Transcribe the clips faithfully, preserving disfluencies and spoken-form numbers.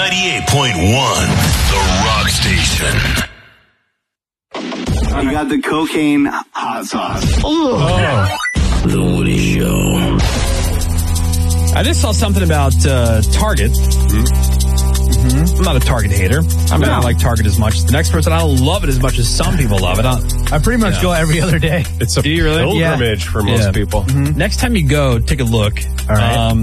ninety-eight point one, The Rock Station. You got the cocaine hot sauce. Oh. The Woody Show. I just saw something about uh, Target. Mm-hmm. Mm-hmm. I'm not a Target hater. I mean, no. I don't like Target as much as the next person. I don't love it as much as some people love it. I, I pretty much yeah. go every other day. It's a Do you really? pilgrimage yeah. for most yeah. people. Mm-hmm. Next time you go, take a look. All right. Um,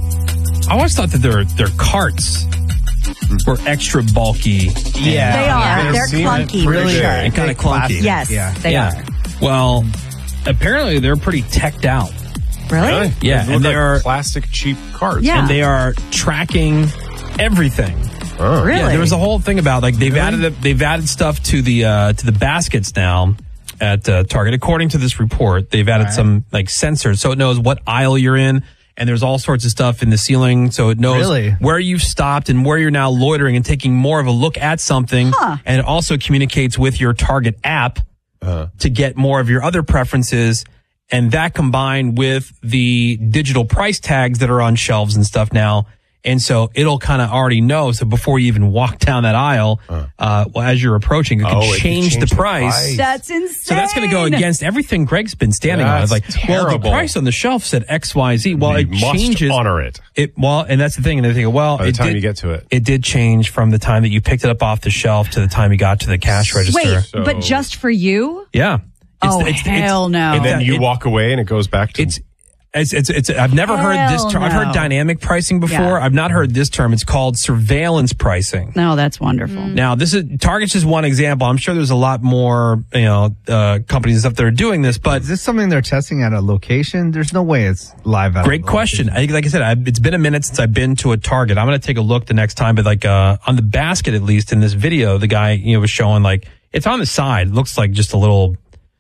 I always thought that their their carts were extra bulky. Yeah, they are. Yeah. They're clunky, really sure. And kind of clunky. Yes, yeah. they yeah. are. Well, apparently they're pretty teched out. Really? Really? Yeah, they and they like are plastic cheap carts. Yeah. and they are tracking everything. Oh. Really? Yeah, there was a whole thing about like they've Really? added a, they've added stuff to the uh, to the baskets now at uh, Target. According to this report, they've added right. some like sensors, so it knows what aisle you're in, and there's all sorts of stuff in the ceiling, so it knows Really? where you've stopped and where you're now loitering and taking more of a look at something, Huh. and it also communicates with your Target app Uh, to get more of your other preferences. And that combined with the digital price tags that are on shelves and stuff now. And so it'll kind of already know. So before you even walk down that aisle, uh, uh well, as you're approaching, it can oh, it change, can change the, the price. price. That's insane. So that's going to go against everything Greg's been standing on. It's That's like, well, the terrible. price on the shelf said X, Y, Z. Well, you it must changes. honor it. It well, and that's the thing. And they're thinking, well, By the it time did, you get to it. it did change from the time that you picked it up off the shelf to the time you got to the cash register. Wait, So- but just for you? Yeah. Oh, hell no. And then you it- walk away and it goes back to... It's It's, it's, it's, I've never heard this Hell term. I've heard no. dynamic pricing before. Yeah. I've not heard this term. It's called surveillance pricing. No, that's wonderful. Now, this is, Target's just one example. I'm sure there's a lot more, you know, uh, companies and stuff that are doing this, but Is this something they're testing at a location? There's no way it's live at great a question. location. I, like I said, I, it's been a minute since I've been to a Target. I'm going to take a look the next time, but like, uh, on the basket, at least in this video, the guy, you know, was showing like, it's on the side. It looks like just a little,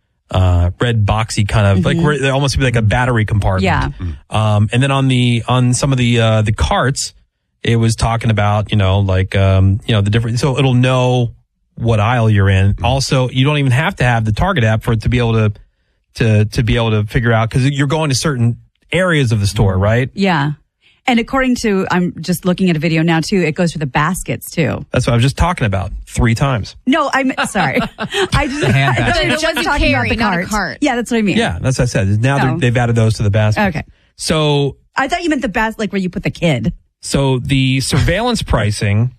uh, red boxy kind of like where it almost be like a battery compartment. Yeah. Um, and then on the, on some of the, uh, the carts, it was talking about, you know, like, um, you know, the different, so it'll know what aisle you're in. Also, you don't even have to have the Target app for it to be able to, to, to be able to figure out, cause you're going to certain areas of the store, right? Yeah. And according to, I'm just looking at a video now too, it goes for the baskets too. That's what I was just talking about three times. No, I'm sorry. I just, hand I thought basket. you were The just ones you talking carry, about the not a cart. cart. Yeah, that's what I mean. Yeah, that's what I said. Now No. they're they've added those to the basket. Okay. So, I thought you meant the bas like where you put the kid. so the surveillance pricing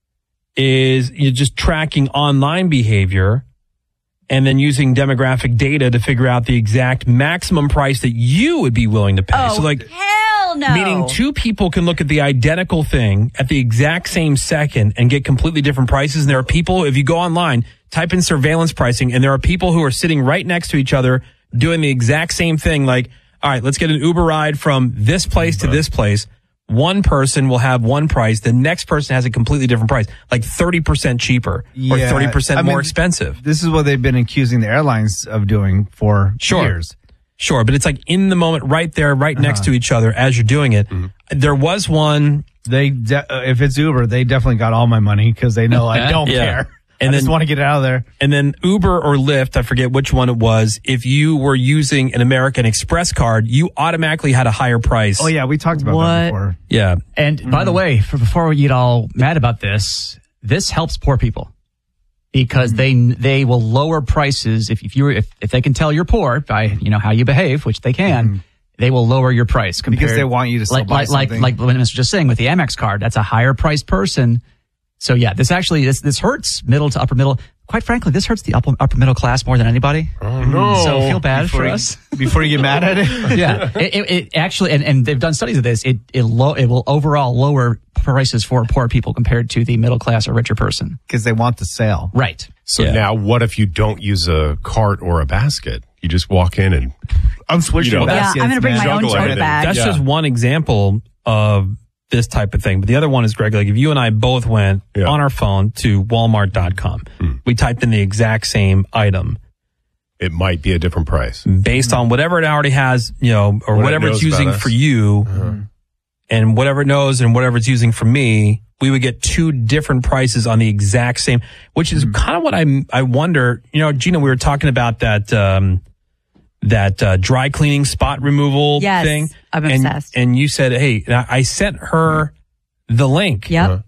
is you're just tracking online behavior and then using demographic data to figure out the exact maximum price that you would be willing to pay. Oh, so like, hell no. meaning two people can look at the identical thing at the exact same second and get completely different prices. And there are people, if you go online, type in surveillance pricing, and there are people who are sitting right next to each other doing the exact same thing. Like, all right, let's get an Uber ride from this place to this place. One person will have one price. The next person has a completely different price, like thirty percent cheaper or Yeah, thirty percent I more mean, expensive. This is what they've been accusing the airlines of doing for Sure. years. Sure, but it's like in the moment, right there, right next to each other as you're doing it. There was one. They, de- uh, if it's Uber, they definitely got all my money because they know I don't Yeah. care. And I then- just want to get it out of there. And then Uber or Lyft, I forget which one it was, if you were using an American Express card, you automatically had a higher price. Oh yeah, we talked about What? that before. Yeah. And by the way, for, before we get all mad about this, this helps poor people because they they will lower prices if if you if, if they can tell you're poor by you know how you behave, which they can. They will lower your price compared, Because they want you to still like buy like like something. like what Mister just saying with the Amex card. That's a higher priced person. So yeah, this actually this this hurts middle to upper middle. Quite frankly, this hurts the upper, upper middle class more than anybody. Oh, no. So feel bad Before for you- us. Before you get mad at it. Yeah, it, it, it actually, and, and they've done studies of this. It it, low, it will overall lower prices for poor people compared to the middle class or richer person. Because they want the sale. Right. So Yeah. now what if you don't use a cart or a basket? You just walk in and... I'm switching You know, Yeah, baskets, I'm going to bring man. my own Juggle tote everything. bag. That's Yeah. just one example of this type of thing. But the other one is, Greg, like if you and I both went Yeah. on our phone to walmart dot com, we typed in the exact same item it might be a different price. based on whatever it already has, you know, or What it whatever it's knows using about us. for you and whatever it knows and whatever it's using for me, we would get two different prices on the exact same, which is kind of what I I wonder. You know, Gina, we were talking about that um, that uh, dry cleaning spot removal Yes, thing. I'm and, obsessed. And you said, hey, and I I sent her the link. Yep.